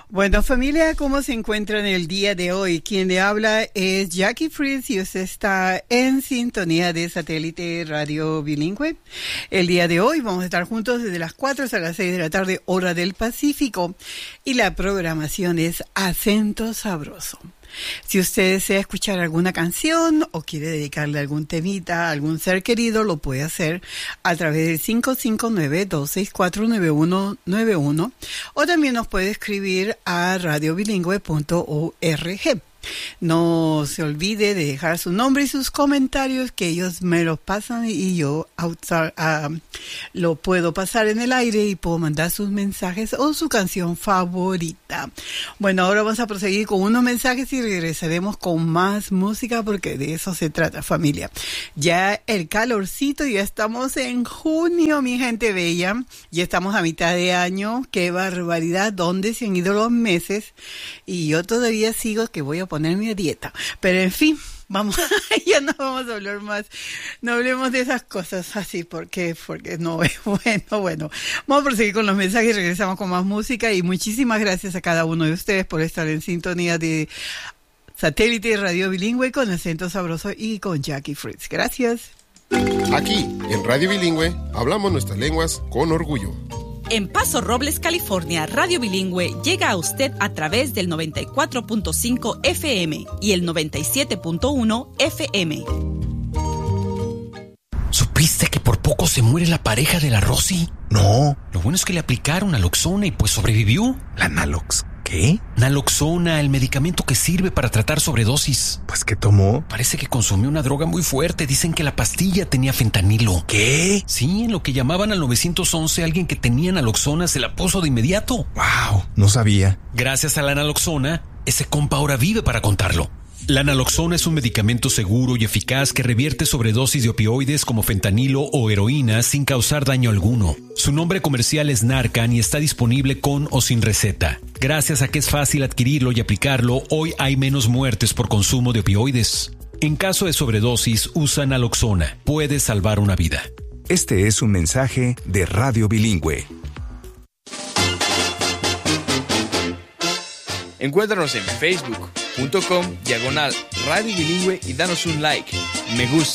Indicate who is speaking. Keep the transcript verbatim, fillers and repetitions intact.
Speaker 1: Bueno, familia, ¿cómo se encuentran el día de hoy? Quien le habla es Jackie Fritz y usted está en sintonía de Satélite Radio Bilingüe. El día de hoy vamos a estar juntos desde las cuatro hasta las seis de la tarde, hora del Pacífico. Y la programación es Acento Sabroso. Si usted desea escuchar alguna canción o quiere dedicarle algún temita a algún ser querido, lo puede hacer a través del cinco cinco nueve, dos seis cuatro, nueve uno nueve uno o también nos puede escribir a radio bilingüe punto org. No se olvide de dejar su nombre y sus comentarios, que ellos me los pasan y yo uh, lo puedo pasar en el aire y puedo mandar sus mensajes o su canción favorita. Bueno, ahora vamos a proseguir con unos mensajes y regresaremos con más música porque de eso se trata, familia. Ya el calorcito, ya estamos en junio, mi gente bella. Ya estamos a mitad de año. Qué barbaridad, ¿dónde se han ido los meses? Y yo todavía sigo que voy a poner ponerme a dieta, pero en fin, vamos, ya no vamos a hablar más, no hablemos de esas cosas así, porque, porque no es bueno, bueno, vamos a proseguir con los mensajes, regresamos con más música y muchísimas gracias a cada uno de ustedes por estar en sintonía de Satélite Radio Bilingüe con Acento Sabroso y con Jackie Fritz. Gracias.
Speaker 2: Aquí, en Radio Bilingüe, hablamos nuestras lenguas con orgullo.
Speaker 3: En Paso Robles, California, Radio Bilingüe llega a usted a través del noventa y cuatro punto cinco F M y el noventa y siete punto uno F M.
Speaker 4: ¿Supiste que por poco se muere la pareja de la Rosy?
Speaker 5: No.
Speaker 4: Lo bueno es que le aplicaron naloxona y pues sobrevivió.
Speaker 5: ¿La Nalox? ¿Qué?
Speaker 4: Naloxona, el medicamento que sirve para tratar sobredosis.
Speaker 5: Pues, ¿qué tomó?
Speaker 4: Parece que consumió una droga muy fuerte. Dicen que la pastilla tenía fentanilo.
Speaker 5: ¿Qué?
Speaker 4: Sí, en lo que llamaban al nueve once, alguien que tenía naloxona se la puso de inmediato.
Speaker 5: ¡Wow! No sabía.
Speaker 4: Gracias a la naloxona, ese compa ahora vive para contarlo. La naloxona es un medicamento seguro y eficaz que revierte sobredosis de opioides como fentanilo o heroína sin causar daño alguno. Su nombre comercial es Narcan y está disponible con o sin receta. Gracias a que es fácil adquirirlo y aplicarlo, hoy hay menos muertes por consumo de opioides. En caso de sobredosis, usa naloxona. Puede salvar una vida.
Speaker 6: Este es un mensaje de Radio Bilingüe.
Speaker 7: Encuéntranos en facebook punto com diagonal Radio Bilingüe y danos un like, me gusta